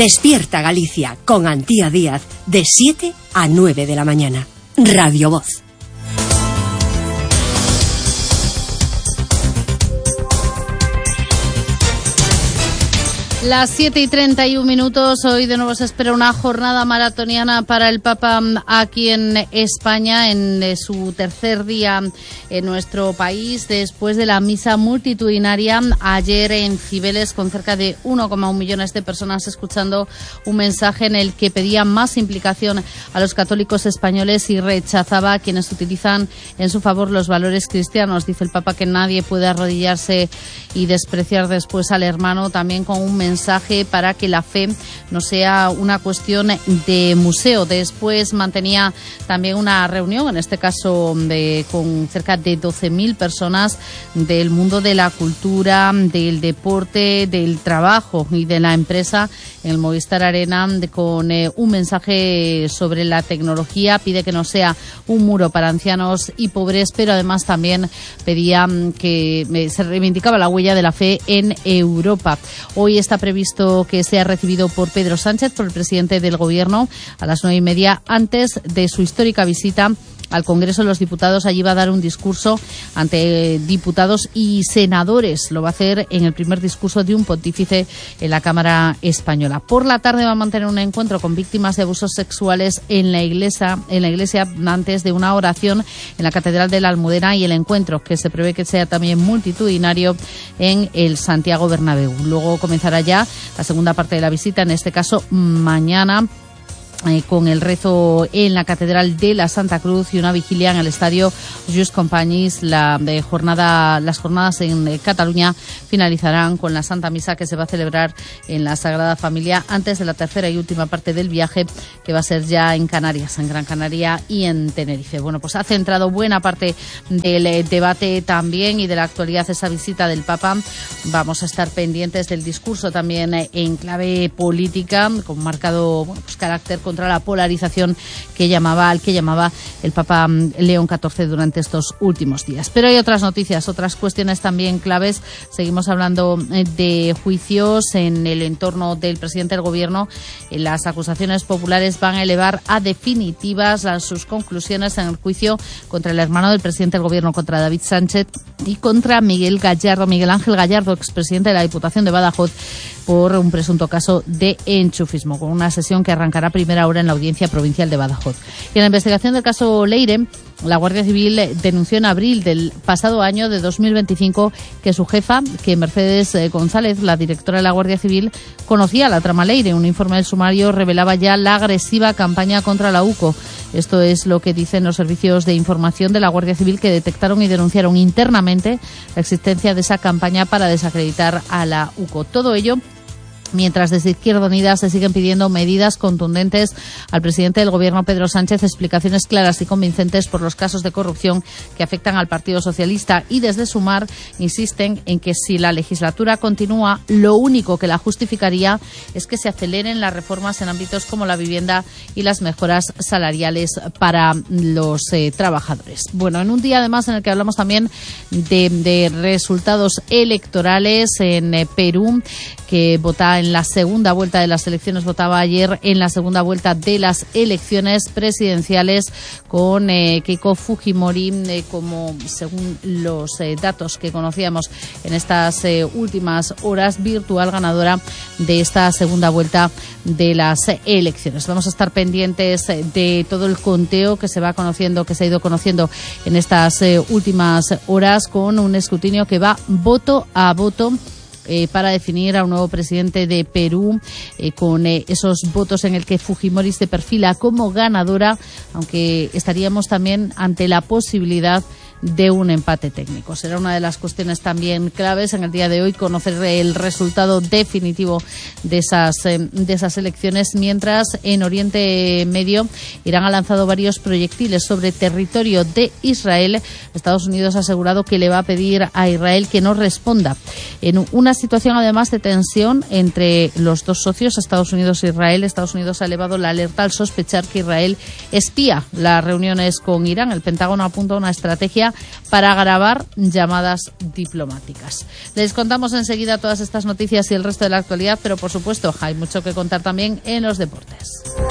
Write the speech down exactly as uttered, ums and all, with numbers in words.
Despierta Galicia con Antía Díaz de siete a nueve de la mañana. Radio Voz. Las siete y treinta y un minutos, hoy de nuevo se espera una jornada maratoniana para el Papa aquí en España, en su tercer día en nuestro país, después de la misa multitudinaria ayer en Cibeles, con cerca de uno coma uno millones de personas escuchando un mensaje en el que pedía más implicación a los católicos españoles y rechazaba a quienes utilizan en su favor los valores cristianos. Dice el Papa que nadie puede arrodillarse y despreciar después al hermano, también con un mensaje mensaje para que la fe no sea una cuestión de museo. Después mantenía también una reunión, en este caso de, con cerca de doce mil personas del mundo de la cultura, del deporte, del trabajo y de la empresa en el Movistar Arena, de, con eh, un mensaje sobre la tecnología. Pide que no sea un muro para ancianos y pobres, pero además también pedía que eh, se reivindicaba la huella de la fe en Europa. Hoy está previsto que sea recibido por Pedro Sánchez, por el presidente del Gobierno, a las nueve y media, antes de su histórica visita al Congreso de los Diputados. Allí va a dar un discurso ante diputados y senadores. Lo va a hacer en el primer discurso de un pontífice en la Cámara Española. Por la tarde va a mantener un encuentro con víctimas de abusos sexuales en la iglesia, en la iglesia antes de una oración en la Catedral de la Almudena, y el encuentro, que se prevé que sea también multitudinario, en el Santiago Bernabéu. Luego comenzará ya la segunda parte de la visita, en este caso mañana, Eh, con el rezo en la Catedral de la Santa Cruz y una vigilia en el estadio Just Companys. La de jornada, las jornadas en eh, Cataluña finalizarán con la Santa Misa, que se va a celebrar en la Sagrada Familia antes de la tercera y última parte del viaje, que va a ser ya en Canarias, en Gran Canaria y en Tenerife. Bueno, pues ha centrado buena parte del eh, debate también y de la actualidad esa visita del Papa. Vamos a estar pendientes del discurso también eh, en clave política, con marcado bueno, pues carácter contra la polarización que llamaba al que llamaba el Papa León catorce durante estos últimos días. Pero hay otras noticias, otras cuestiones también claves. Seguimos hablando de juicios en el entorno del presidente del Gobierno. Las acusaciones populares van a elevar a definitivas las, sus conclusiones en el juicio contra el hermano del presidente del Gobierno, contra David Sánchez, y contra Miguel Gallardo, Miguel Ángel Gallardo, expresidente de la Diputación de Badajoz, por un presunto caso de enchufismo, con una sesión que arrancará a primera hora en la Audiencia Provincial de Badajoz. Y en la investigación del caso Leire, la Guardia Civil denunció en abril del pasado año de dos mil veinticinco que su jefa, que Mercedes González, la directora de la Guardia Civil, conocía la trama Leire. Un informe del sumario revelaba ya la agresiva campaña contra la U C O. Esto es lo que dicen los servicios de información de la Guardia Civil, que detectaron y denunciaron internamente la existencia de esa campaña para desacreditar a la U C O. Todo ello mientras desde Izquierda Unida se siguen pidiendo medidas contundentes al presidente del Gobierno, Pedro Sánchez, explicaciones claras y convincentes por los casos de corrupción que afectan al Partido Socialista, y desde Sumar insisten en que si la legislatura continúa, lo único que la justificaría es que se aceleren las reformas en ámbitos como la vivienda y las mejoras salariales para los eh, trabajadores. Bueno, en un día además en el que hablamos también de, de resultados electorales en eh, Perú, que vota en la segunda vuelta de las elecciones, votaba ayer en la segunda vuelta de las elecciones presidenciales, con eh, Keiko Fujimori eh, como, según los eh, datos que conocíamos en estas eh, últimas horas, virtual ganadora de esta segunda vuelta de las eh, elecciones. Vamos a estar pendientes eh, de todo el conteo que se va conociendo, que se ha ido conociendo en estas eh, últimas horas, con un escrutinio que va voto a voto Eh, para definir a un nuevo presidente de Perú, eh, con eh, esos votos en el que Fujimori se perfila como ganadora, aunque estaríamos también ante la posibilidad de un empate técnico. Será una de las cuestiones también claves en el día de hoy, conocer el resultado definitivo de esas, eh, de esas elecciones, mientras en Oriente Medio Irán ha lanzado varios proyectiles sobre territorio de Israel. Estados Unidos ha asegurado que le va a pedir a Israel que no responda, en una situación además de tensión entre los dos socios, Estados Unidos e Israel. Estados Unidos ha elevado la alerta al sospechar que Israel espía las reuniones con Irán. El Pentágono apunta a una estrategia Francia para grabar llamadas diplomáticas. Les contamos enseguida todas estas noticias y el resto de la actualidad, pero por supuesto hay mucho que contar también en los deportes.